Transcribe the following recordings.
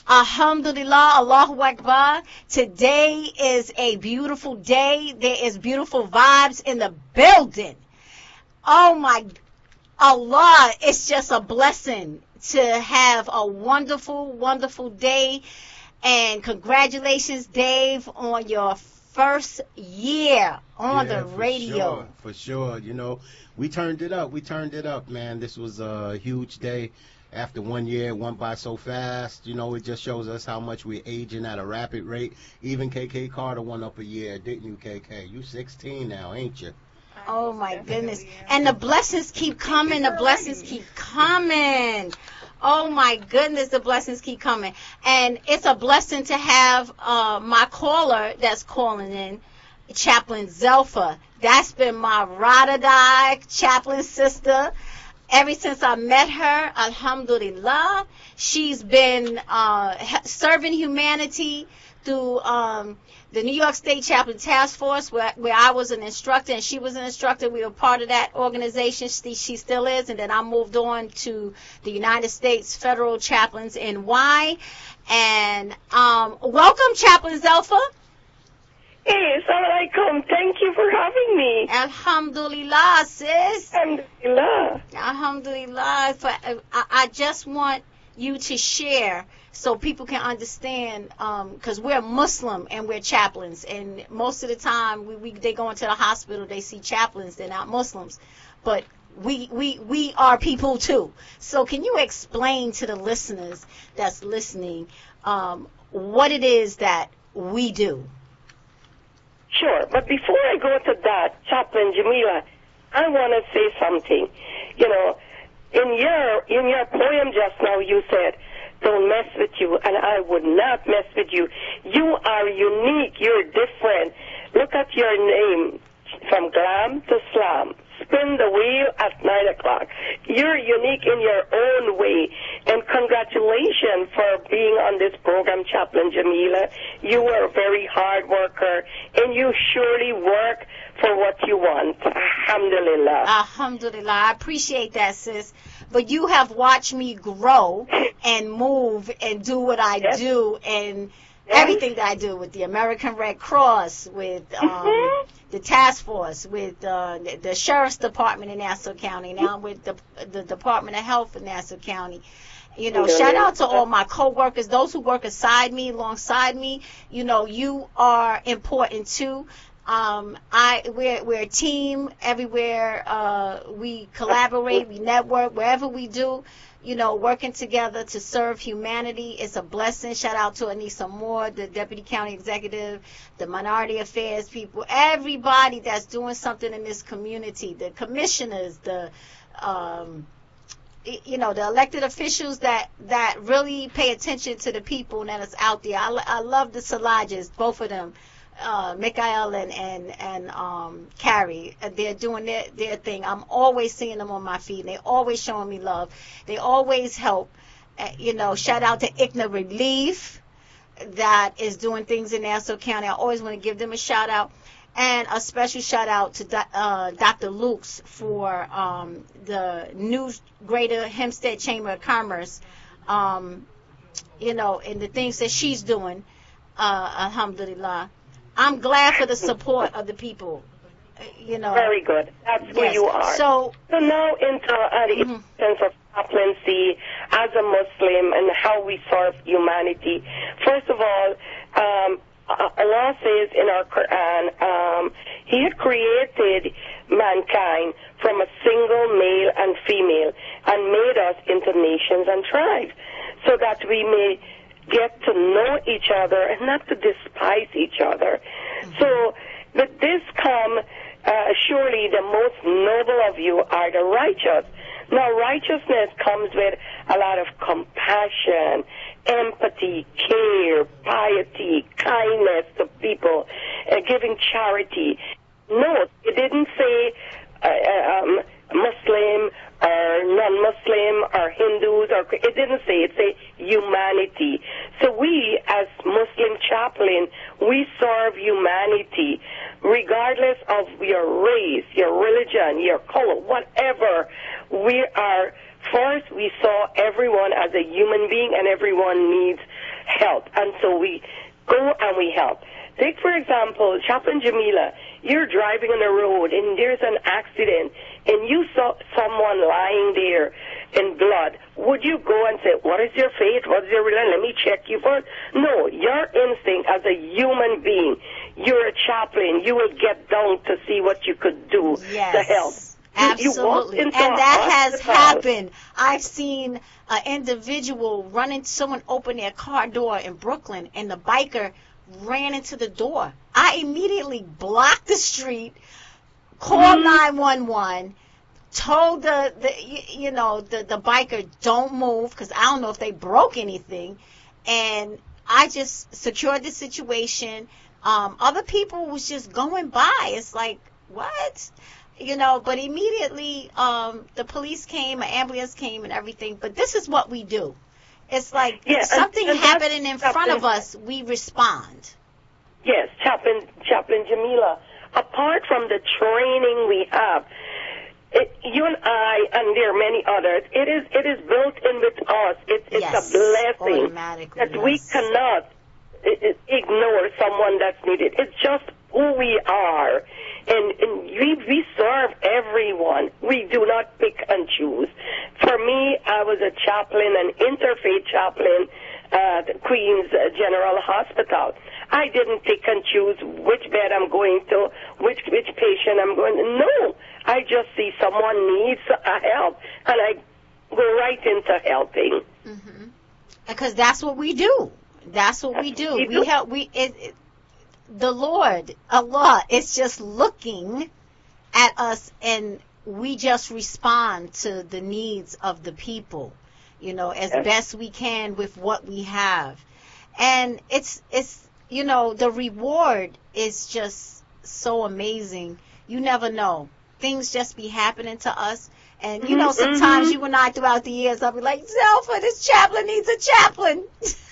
Alhamdulillah, Allahu Akbar. Today is a beautiful day. There is beautiful vibes in the building. Oh my Allah, it's just a blessing to have a wonderful, wonderful day. And congratulations, Dave, on your first year on the radio. For sure. You know, we turned it up. We turned it up, man. This was a huge day. After 1 year, it went by so fast. You know, it just shows us how much we're aging at a rapid rate. Even KK Carter went up a year, didn't you, KK? You 16 now, ain't you? Oh, my goodness. And the blessings keep coming. The blessings keep coming. Oh, my goodness, the blessings keep coming. And it's a blessing to have my caller that's calling in, Chaplain Zelfa. That's been my ride-or-die chaplain sister. Ever since I met her, alhamdulillah, she's been serving humanity through the New York State Chaplain Task Force, where I was an instructor and she was an instructor. We were part of that organization. She still is. And then I moved on to the United States Federal Chaplains NY. And welcome, Chaplain Zelfa. Hey, Assalamu alaikum. Thank you for having me. Alhamdulillah, sis. Alhamdulillah. Alhamdulillah. I just want you to share so people can understand, because we're Muslim and we're chaplains, and most of the time they go into the hospital, they see chaplains, they're not Muslims, but we are people too. So can you explain to the listeners that's listening what it is that we do? Sure, but before I go to that, Chaplain Jamila, I want to say something. You know, in your poem just now, you said, "Don't mess with you," and I would not mess with you. You are unique. You're different. Look at your name, from Glam to Slam. Spin the wheel at 9 o'clock. You're unique in your own way. And congratulations for being on this program, Chaplain Jamila. You are a very hard worker, and you surely work for what you want. Alhamdulillah. Alhamdulillah. I appreciate that, sis. But you have watched me grow and move and do what I do, and everything that I do with the American Red Cross, with the task force, with the Sheriff's Department in Nassau County, now with the Department of Health in Nassau County. You know, shout out to all my co-workers, those who work alongside me. You know, you are important too. We're a team everywhere. We collaborate, we network, wherever we do, you know, working together to serve humanity. It's a blessing. Shout out to Anissa Moore, the Deputy County Executive, the Minority Affairs people, everybody that's doing something in this community, the commissioners, the the elected officials that really pay attention to the people that is out there. I love the Salajas, both of them. Mikhail and Carrie, they're doing their thing. I'm always seeing them on my feed. They're always showing me love. They always help. Shout out to ICNA Relief that is doing things in Nassau County. I always want to give them a shout out. And a special shout out to Dr. Lukes for the new Greater Hempstead Chamber of Commerce, and the things that she's doing. Alhamdulillah. I'm glad for the support of the people. Very good. That's who you are. So now into the sense of chaplaincy as a Muslim and how we serve humanity. First of all, Allah says in our Quran, He had created mankind from a single male and female and made us into nations and tribes so that we may get to know each other and not to despise each other. So with this come, surely the most noble of you are the righteous. Now, righteousness comes with a lot of compassion, empathy, care, piety, kindness to people, giving charity. No, it didn't say Muslim or non-Muslim or Hindus, or it didn't say, it said humanity. So we, as Muslim chaplain, we serve humanity, regardless of your race, your religion, your color, whatever. We are, first we saw everyone as a human being, and everyone needs help. And so we go and we help. Take, for example, Chaplain Jamila, you're driving on the road and there's an accident and you saw someone lying there in blood. Would you go and say, what is your faith? What is your religion? Let me check you first. No, your instinct as a human being, you're a chaplain. You will get down to see what you could do to help. Absolutely. And that has happened. I've seen an individual someone open their car door in Brooklyn, and the biker ran into the door. I immediately blocked the street, called 911, told the biker, don't move, because I don't know if they broke anything, and I just secured the situation. Other people was just going by. It's like, what? But immediately the police came, an ambulance came and everything. But this is what we do. It's like something happening in front of us, we respond. Yes, Chaplain Jamila, apart from the training we have, you and I, and there are many others, it is built in with us. It's a blessing that we cannot ignore someone that's needed. It's just who we are. And we serve everyone. We do not pick and choose. For me, I was a chaplain, an interfaith chaplain at Queens General Hospital. I didn't pick and choose which bed I'm going to, which patient I'm going to. No, I just see someone needs help, and I go right into helping. Mm-hmm. Because that's what we do. That's what we do. We help. The Lord, Allah, is just looking at us, and we just respond to the needs of the people, as best we can with what we have. And it's the reward is just so amazing. You never know. Things just be happening to us. And, sometimes you and I throughout the years, I'll be like, Zelfa, this chaplain needs a chaplain.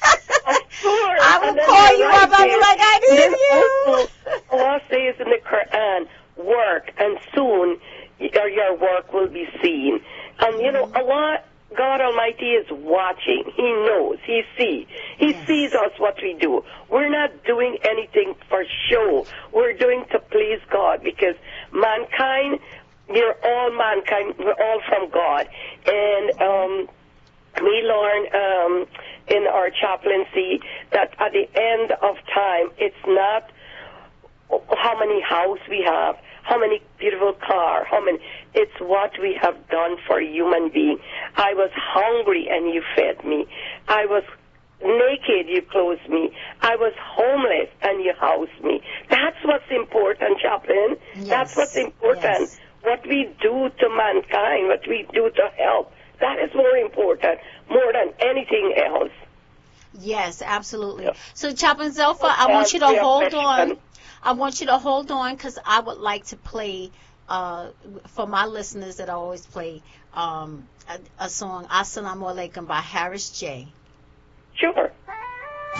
I will call you up. I'll be like, I need you. Allah says in the Quran, work, and soon your work will be seen. And, Allah, God Almighty is watching. He knows. He sees. He sees us, what we do. We're not doing anything for show. We're doing to please God, because mankind, we're all mankind. We're all from God. And we learn in our chaplaincy that at the end of time, it's not how many houses we have, how many beautiful cars, it's what we have done for a human being. I was hungry and you fed me. I was naked, you clothed me. I was homeless and you housed me. That's what's important, chaplain. Yes. That's what's important. Yes. What we do to mankind, what we do to help, that is more important, more than anything else. Yes, absolutely. Yeah. So, Chaplain Zelfa, I want you to hold on. I want you to hold on, because I would like to play, for my listeners that I always play, a song, Assalamu Alaikum by Harris J. Sure.